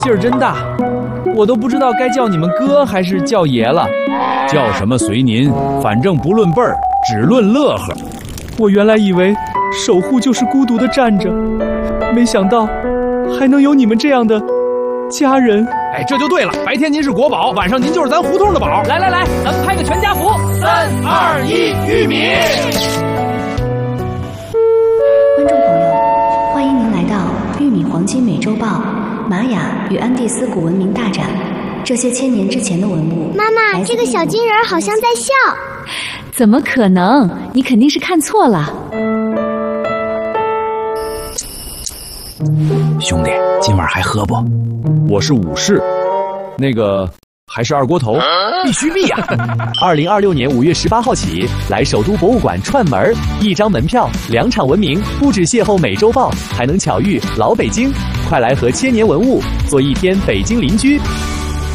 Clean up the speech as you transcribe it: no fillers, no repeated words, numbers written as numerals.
劲儿真大，我都不知道该叫你们哥还是叫爷了。 叫什么随您，反正不论辈儿，只论乐呵。 我原来以为守护就是孤独的站着，没想到还能有你们这样的家人。 哎，这就对了，白天您是国宝，晚上您就是咱胡同的宝。 来，咱们拍个全家福，3、2、1，玉米。 观众朋友，欢迎您来到玉米黄金美洲豹玛雅与安第斯古文明大展。这些千年之前的文物。 妈妈，这个小金人好像在笑。 怎么可能？你肯定是看错了。 兄弟，今晚还喝不？我是武士，那个还是二锅头，必须必呀 ！2026年5月18号起，来首都博物馆串门，1张门票，2场文明，不止邂逅美洲豹，还能巧遇老北京。快来和千年文物做一天北京邻居。